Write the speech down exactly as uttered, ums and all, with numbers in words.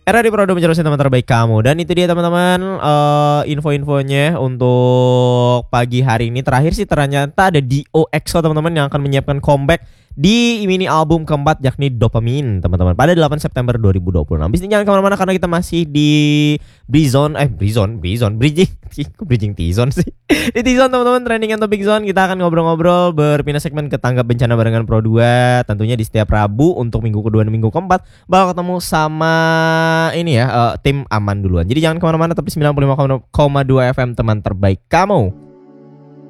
Era di Prodo mencari teman terbaik kamu. Dan itu dia teman-teman, uh, info-infonya untuk pagi hari ini. Terakhir sih ternyata ada Dio EXO teman-teman yang akan menyiapkan comeback di mini album keempat yakni Dopamine teman-teman pada delapan September dua ribu dua puluh enam. Habis ini jangan kemana-mana karena kita masih di Brizone eh Brizone Brizone Bridging kok Bridging T-Zone sih. Di T-Zone teman-teman, trending and topic zone. Kita akan ngobrol-ngobrol berpindah segmen ke tanggap bencana barengan Pro dua. Tentunya di setiap Rabu untuk minggu kedua dan minggu keempat bakal ketemu sama ini ya, uh, tim aman duluan. Jadi jangan kemana-mana, tapi sembilan puluh lima koma dua F M teman terbaik kamu.